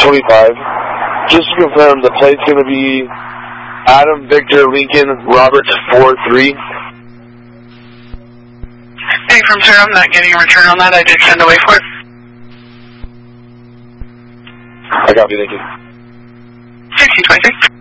1625. Just to confirm, the plate's going to be Adam Victor Lincoln Roberts 43. Hey, from sir, I'm not getting a return on that. I did send away for it. I copy, thank you. 1626.